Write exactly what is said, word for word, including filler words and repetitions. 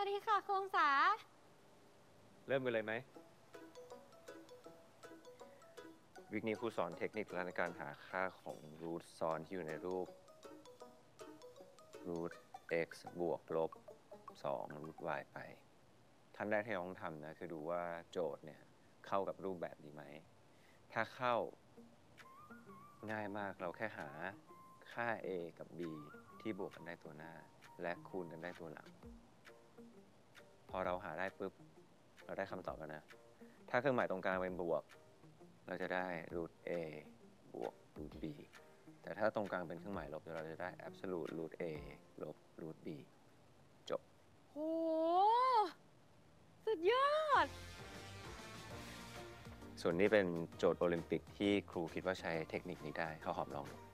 ดีค่ะครูองศาเริ่มกันเลยไหมวิกนี้ครูสอนเทคนิคในการหาค่าของรูทซ้อนที่อยู่ในรูปรูท x บวกลบสองรูท y ไปท่านแรกที่เราต้องทำนะคือดูว่าโจทย์เนี่ยเข้ากับรูปแบบนี้ไหมถ้าเข้าง่ายมากเราแค่หาค่า a กับ b ที่บวกกันได้ตัวหน้าและคูณกันได้ตัวหลังพอเราหาได้ปุ๊บเราได้คำตอบแล้วนะถ้าเครื่องหมายตรงกลางเป็นบวกเราจะได้ root a บวก root b แต่ถ้าตรงกลางเป็นเครื่องหมายลบเราจะได้ absolute root a ลบ root b จบโหสุดยอดส่วนนี้เป็นโจทย์โอลิมปิกที่ครูคิดว่าใช้เทคนิคนี้ได้ข้าวหอมลองดู